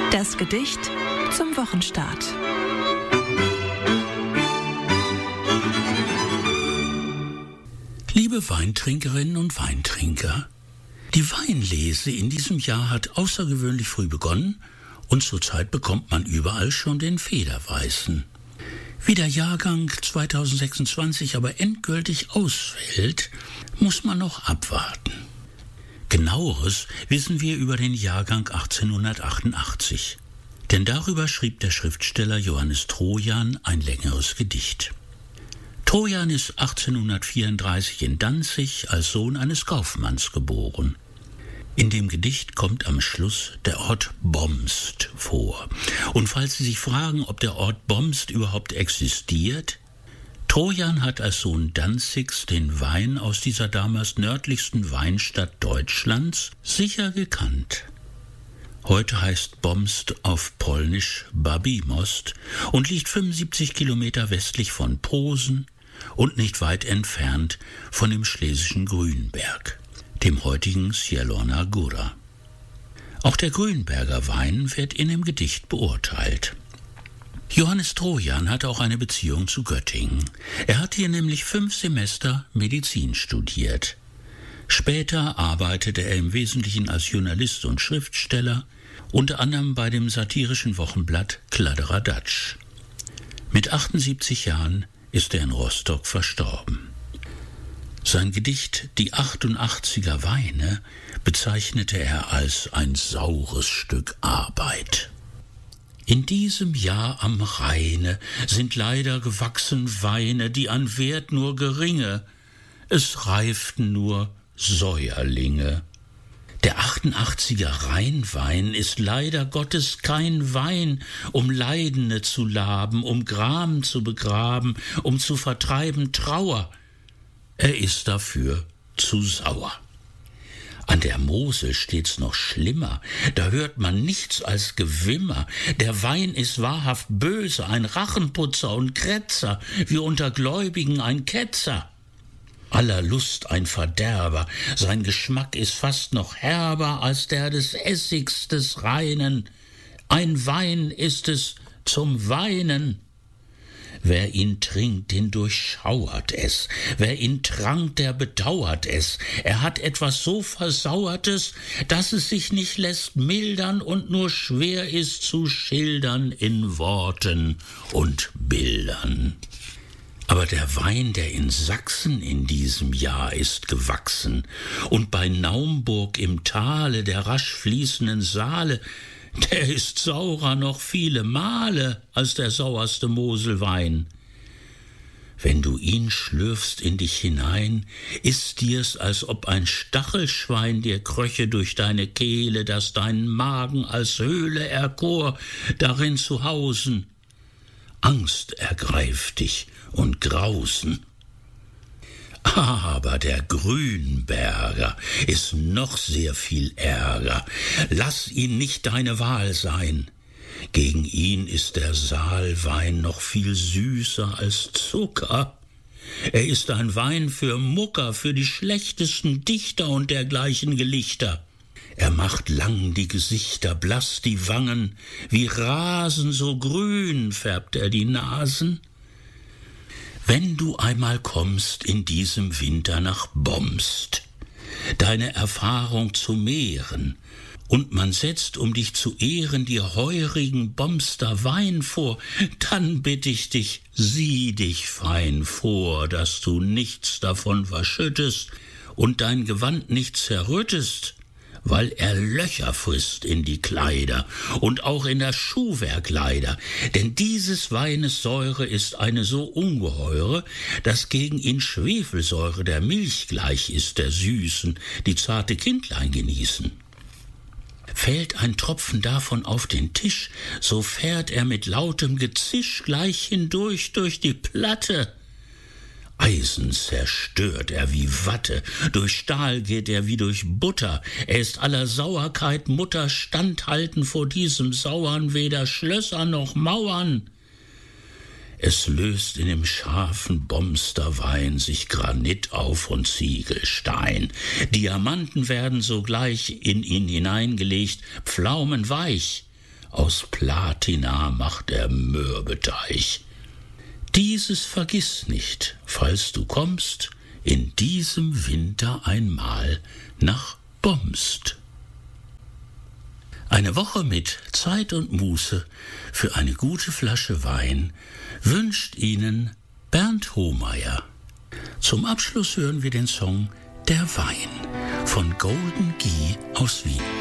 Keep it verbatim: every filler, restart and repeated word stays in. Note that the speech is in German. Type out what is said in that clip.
Das Gedicht zum Wochenstart. Liebe Weintrinkerinnen und Weintrinker, die Weinlese in diesem Jahr hat außergewöhnlich früh begonnen und zurzeit bekommt man überall schon den Federweißen. Wie der Jahrgang zweitausendsechsundzwanzig aber endgültig ausfällt, muss man noch abwarten. Genaueres wissen wir über den Jahrgang achtzehnhundertachtundachtzig, denn darüber schrieb der Schriftsteller Johannes Trojan ein längeres Gedicht. Trojan ist achtzehnhundertvierunddreißig in Danzig als Sohn eines Kaufmanns geboren. In dem Gedicht kommt am Schluss der Ort Bomst vor. Und falls Sie sich fragen, ob der Ort Bomst überhaupt existiert, Trojan hat als Sohn Danzigs den Wein aus dieser damals nördlichsten Weinstadt Deutschlands sicher gekannt. Heute heißt Bomst auf Polnisch Babi Most und liegt fünfundsiebzig Kilometer westlich von Posen und nicht weit entfernt von dem schlesischen Grünberg, dem heutigen Zielona Góra. Auch der Grünberger Wein wird in dem Gedicht beurteilt. Johannes Trojan hatte auch eine Beziehung zu Göttingen. Er hat hier nämlich fünf Semester Medizin studiert. Später arbeitete er im Wesentlichen als Journalist und Schriftsteller, unter anderem bei dem satirischen Wochenblatt Kladderadatsch. Mit achtundsiebzig Jahren ist er in Rostock verstorben. Sein Gedicht »Die achtundachtziger Weine« bezeichnete er als ein saures Stück Arbeit. In diesem Jahr am Rheine sind leider gewachsen Weine, die an Wert nur geringe, es reiften nur Säuerlinge. Der achtundachtziger Rheinwein ist leider Gottes kein Wein, um Leidende zu laben, um Gram zu begraben, um zu vertreiben Trauer. Er ist dafür zu sauer. An der Mosel steht's noch schlimmer, da hört man nichts als Gewimmer. Der Wein ist wahrhaft böse, ein Rachenputzer und Kretzer, wie unter Gläubigen ein Ketzer. Aller Lust ein Verderber, sein Geschmack ist fast noch herber als der des Essigs des Reinen. Ein Wein ist es zum Weinen. Wer ihn trinkt, den durchschauert es. Wer ihn trank, der bedauert es. Er hat etwas so Versauertes, dass es sich nicht lässt mildern und nur schwer ist zu schildern in Worten und Bildern. Aber der Wein, der in Sachsen in diesem Jahr ist gewachsen und bei Naumburg im Tale der rasch fließenden Saale, der ist saurer noch viele Male als der sauerste Moselwein. Wenn du ihn schlürfst in dich hinein, ist dir's, als ob ein Stachelschwein dir kröche durch deine Kehle, das deinen Magen als Höhle erkor, darin zu hausen. Angst ergreift dich und Grausen. Aber der Grünberger ist noch sehr viel ärger. Lass ihn nicht deine Wahl sein. Gegen ihn ist der Saalwein noch viel süßer als Zucker. Er ist ein Wein für Mucker, für die schlechtesten Dichter und dergleichen Gelichter. Er macht lang die Gesichter, blass die Wangen, wie Rasen so grün färbt er die Nasen. Wenn du einmal kommst in diesem Winter nach Bomst, deine Erfahrung zu mehren, und man setzt, um dich zu ehren, dir heurigen Bomster Wein vor, dann bitt ich dich, sieh dich fein vor, dass du nichts davon verschüttest und dein Gewand nicht zerrüttest, weil er Löcher frisst in die Kleider und auch in das Schuhwerk leider. Denn dieses Weines Säure ist eine so ungeheure, dass gegen ihn Schwefelsäure der Milch gleich ist, der Süßen, die zarte Kindlein genießen. Fällt ein Tropfen davon auf den Tisch, so fährt er mit lautem Gezisch gleich hindurch durch die Platte. Eisen zerstört er wie Watte, durch Stahl geht er wie durch Butter, er ist aller Sauerkeit Mutter, standhalten vor diesem Sauern weder Schlösser noch Mauern. Es löst in dem scharfen Bomsterwein sich Granit auf und Ziegelstein. Diamanten werden sogleich in ihn hineingelegt, pflaumenweich. aus Platina macht er Mürbeteig. Dieses vergiss nicht, falls du kommst, in diesem Winter einmal nach Bomst. Eine Woche mit Zeit und Muße für eine gute Flasche Wein wünscht Ihnen Bernd Hohmeier. Zum Abschluss hören wir den Song Der Wein von Golden Guy aus Wien.